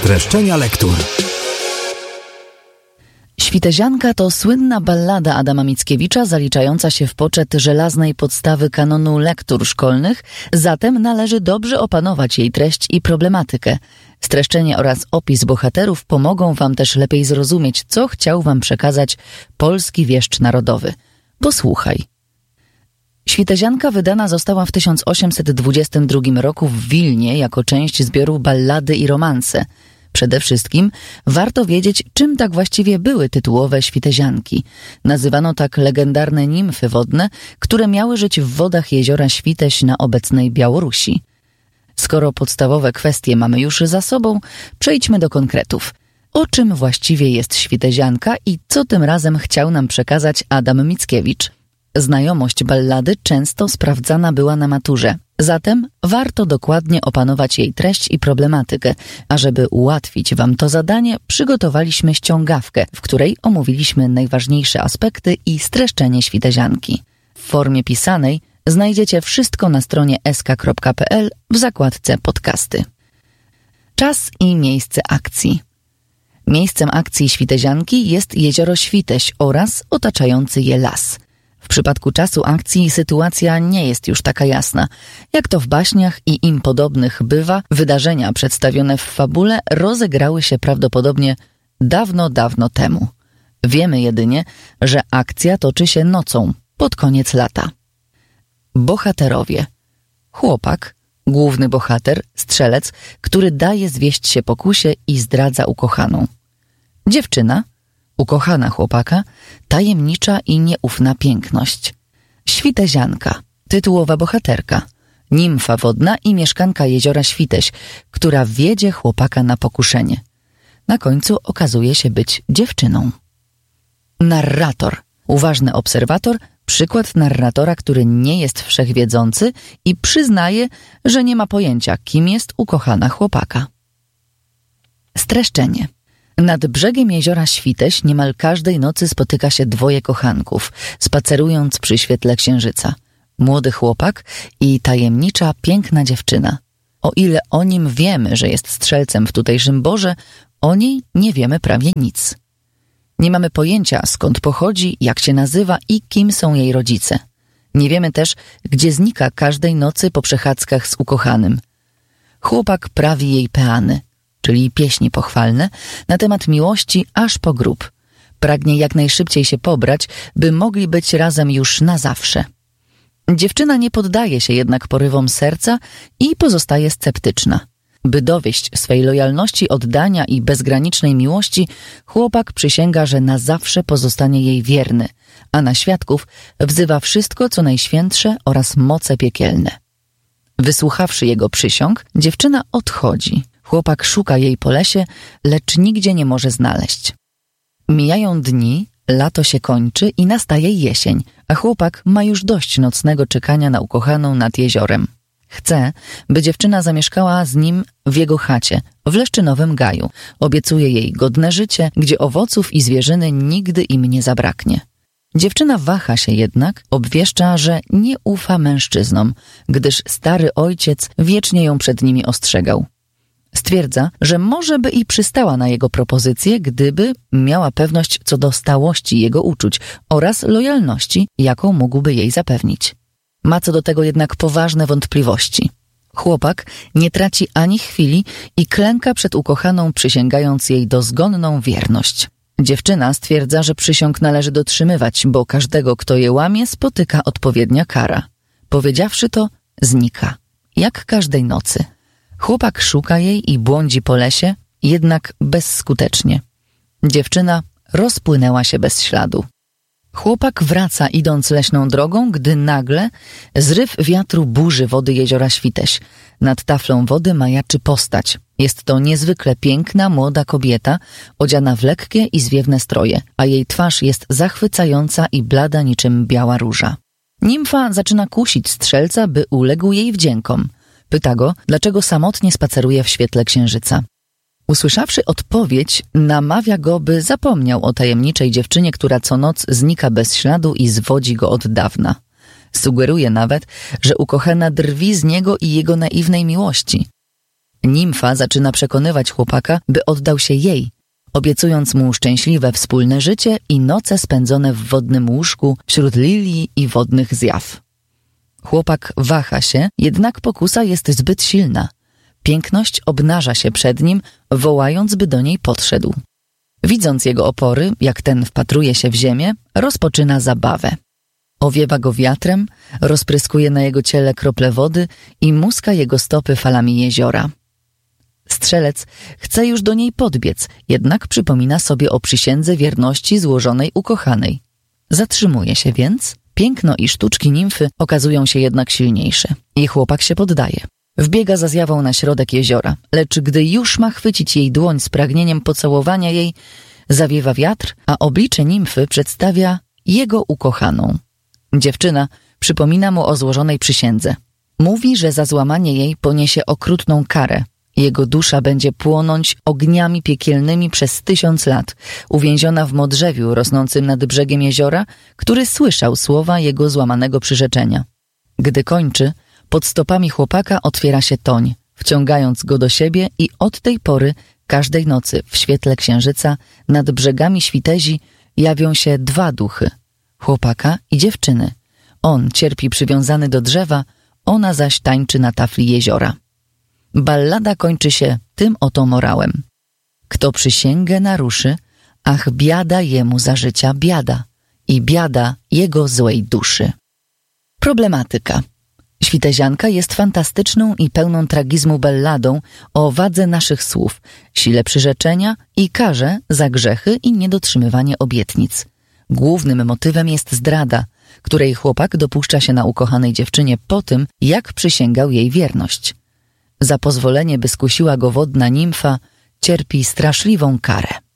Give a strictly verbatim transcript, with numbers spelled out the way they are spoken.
Streszczenia lektur. Świtezianka to słynna ballada Adama Mickiewicza zaliczająca się w poczet żelaznej podstawy kanonu lektur szkolnych, zatem należy dobrze opanować jej treść i problematykę. Streszczenie oraz opis bohaterów pomogą wam też lepiej zrozumieć, co chciał wam przekazać polski wieszcz narodowy. Posłuchaj. Świtezianka wydana została w tysiąc osiemset dwudziestym drugim roku w Wilnie jako część zbioru Ballady i romanse. Przede wszystkim warto wiedzieć, czym tak właściwie były tytułowe świtezianki. Nazywano tak legendarne nimfy wodne, które miały żyć w wodach jeziora Świteś na obecnej Białorusi. Skoro podstawowe kwestie mamy już za sobą, przejdźmy do konkretów. O czym właściwie jest świtezianka i co tym razem chciał nam przekazać Adam Mickiewicz? Znajomość ballady często sprawdzana była na maturze, zatem warto dokładnie opanować jej treść i problematykę, a żeby ułatwić wam to zadanie, przygotowaliśmy ściągawkę, w której omówiliśmy najważniejsze aspekty i streszczenie świtezianki. W formie pisanej znajdziecie wszystko na stronie s k kropka p l w zakładce podcasty. Czas i miejsce akcji. Miejscem akcji świtezianki jest jezioro Świteś oraz otaczający je las. W przypadku czasu akcji sytuacja nie jest już taka jasna. Jak to w baśniach i im podobnych bywa, wydarzenia przedstawione w fabule rozegrały się prawdopodobnie dawno, dawno temu. Wiemy jedynie, że akcja toczy się nocą, pod koniec lata. Bohaterowie. Chłopak, główny bohater, strzelec, który daje zwieść się pokusie i zdradza ukochaną. Dziewczyna, ukochana chłopaka, tajemnicza i nieufna piękność. Świtezianka, tytułowa bohaterka, nimfa wodna i mieszkanka jeziora Świteś, która wiedzie chłopaka na pokuszenie. Na końcu okazuje się być dziewczyną. Narrator, uważny obserwator, przykład narratora, który nie jest wszechwiedzący i przyznaje, że nie ma pojęcia, kim jest ukochana chłopaka. Streszczenie. Nad brzegiem jeziora Świteś niemal każdej nocy spotyka się dwoje kochanków, spacerując przy świetle księżyca. Młody chłopak i tajemnicza, piękna dziewczyna. O ile o nim wiemy, że jest strzelcem w tutejszym borze, o niej nie wiemy prawie nic. Nie mamy pojęcia, skąd pochodzi, jak się nazywa i kim są jej rodzice. Nie wiemy też, gdzie znika każdej nocy po przechadzkach z ukochanym. Chłopak prawi jej peany, czyli pieśni pochwalne, na temat miłości aż po grób. Pragnie jak najszybciej się pobrać, by mogli być razem już na zawsze. Dziewczyna nie poddaje się jednak porywom serca i pozostaje sceptyczna. By dowieść swej lojalności, oddania i bezgranicznej miłości, chłopak przysięga, że na zawsze pozostanie jej wierny, a na świadków wzywa wszystko, co najświętsze oraz moce piekielne. Wysłuchawszy jego przysiąg, dziewczyna odchodzi. Chłopak szuka jej po lesie, lecz nigdzie nie może znaleźć. Mijają dni, lato się kończy i nastaje jesień, a chłopak ma już dość nocnego czekania na ukochaną nad jeziorem. Chce, by dziewczyna zamieszkała z nim w jego chacie, w Leszczynowym Gaju. Obiecuje jej godne życie, gdzie owoców i zwierzyny nigdy im nie zabraknie. Dziewczyna waha się jednak, obwieszcza, że nie ufa mężczyznom, gdyż stary ojciec wiecznie ją przed nimi ostrzegał. Stwierdza, że może by i przystała na jego propozycję, gdyby miała pewność co do stałości jego uczuć oraz lojalności, jaką mógłby jej zapewnić. Ma co do tego jednak poważne wątpliwości. Chłopak nie traci ani chwili i klęka przed ukochaną, przysięgając jej dozgonną wierność. Dziewczyna stwierdza, że przysiąg należy dotrzymywać, bo każdego, kto je łamie, spotyka odpowiednia kara. Powiedziawszy to, znika, jak każdej nocy. Chłopak szuka jej i błądzi po lesie, jednak bezskutecznie. Dziewczyna rozpłynęła się bez śladu. Chłopak wraca idąc leśną drogą, gdy nagle zryw wiatru burzy wody jeziora Świteś. Nad taflą wody majaczy postać. Jest to niezwykle piękna, młoda kobieta, odziana w lekkie i zwiewne stroje, a jej twarz jest zachwycająca i blada niczym biała róża. Nimfa zaczyna kusić strzelca, by uległ jej wdziękom. Pyta go, dlaczego samotnie spaceruje w świetle księżyca. Usłyszawszy odpowiedź, namawia go, by zapomniał o tajemniczej dziewczynie, która co noc znika bez śladu i zwodzi go od dawna. Sugeruje nawet, że ukochana drwi z niego i jego naiwnej miłości. Nimfa zaczyna przekonywać chłopaka, by oddał się jej, obiecując mu szczęśliwe wspólne życie i noce spędzone w wodnym łóżku wśród lilii i wodnych zjaw. Chłopak waha się, jednak pokusa jest zbyt silna. Piękność obnaża się przed nim, wołając, by do niej podszedł. Widząc jego opory, jak ten wpatruje się w ziemię, rozpoczyna zabawę. Owiewa go wiatrem, rozpryskuje na jego ciele krople wody i muska jego stopy falami jeziora. Strzelec chce już do niej podbiec, jednak przypomina sobie o przysiędze wierności złożonej ukochanej. Zatrzymuje się więc, piękno i sztuczki nimfy okazują się jednak silniejsze i chłopak się poddaje. Wbiega za zjawą na środek jeziora, lecz gdy już ma chwycić jej dłoń z pragnieniem pocałowania jej, zawiewa wiatr, a oblicze nimfy przedstawia jego ukochaną. Dziewczyna przypomina mu o złożonej przysiędze. Mówi, że za złamanie jej poniesie okrutną karę. Jego dusza będzie płonąć ogniami piekielnymi przez tysiąc lat, uwięziona w modrzewiu rosnącym nad brzegiem jeziora, który słyszał słowa jego złamanego przyrzeczenia. Gdy kończy, pod stopami chłopaka otwiera się toń, wciągając go do siebie i od tej pory każdej nocy w świetle księżyca nad brzegami Świtezi jawią się dwa duchy, chłopaka i dziewczyny. On cierpi przywiązany do drzewa, ona zaś tańczy na tafli jeziora. Ballada kończy się tym oto morałem. Kto przysięgę naruszy, ach biada jemu za życia biada i biada jego złej duszy. Problematyka. Świtezianka jest fantastyczną i pełną tragizmu balladą o wadze naszych słów, sile przyrzeczenia i karze za grzechy i niedotrzymywanie obietnic. Głównym motywem jest zdrada, której chłopak dopuszcza się na ukochanej dziewczynie po tym, jak przysięgał jej wierność. Za pozwolenie, by skusiła go wodna nimfa, cierpi straszliwą karę.